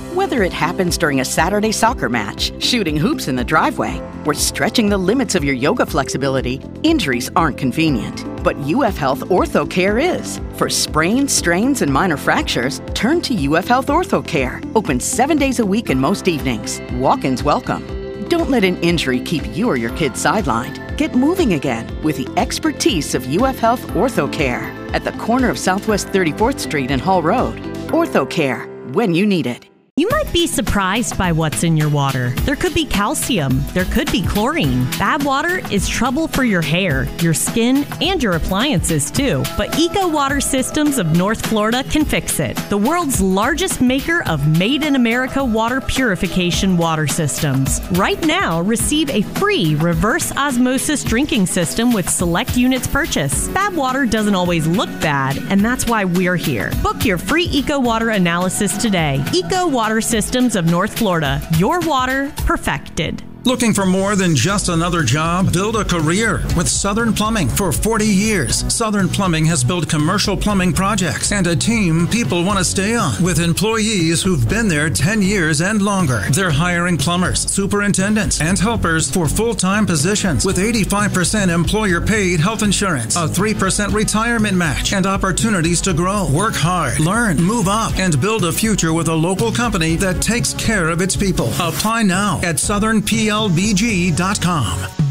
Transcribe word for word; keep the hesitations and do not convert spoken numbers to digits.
Whether it happens during a Saturday soccer match, shooting hoops in the driveway, or stretching the limits of your yoga flexibility, injuries aren't convenient. But U F Health Ortho Care is. For sprains, strains, and minor fractures, turn to U F Health Ortho Care. Open seven days a week and most evenings. Walk-ins welcome. Don't let an injury keep you or your kids sidelined. Get moving again with the expertise of U F Health Ortho Care at the corner of Southwest thirty-fourth Street and Hall Road. Ortho Care, when you need it. You might be surprised by what's in your water. There could be calcium. There could be chlorine. Bad water is trouble for your hair, your skin, and your appliances too. But Eco Water Systems of North Florida can fix it. The world's largest maker of Made in America water purification water systems. Right now, receive a free reverse osmosis drinking system with select units purchase. Bad water doesn't always look bad, and that's why we're here. Book your free Eco Water analysis today. Eco Water Systems of North Florida. Your water perfected. Looking for more than just another job? Build a career with Southern Plumbing. For forty years, Southern Plumbing has built commercial plumbing projects and a team people want to stay on, with employees who've been there ten years and longer. They're hiring plumbers, superintendents, and helpers for full-time positions with eighty-five percent employer-paid health insurance, a three percent retirement match, and opportunities to grow. Work hard, learn, move up, and build a future with a local company that takes care of its people. Apply now at southern p l b g dot com.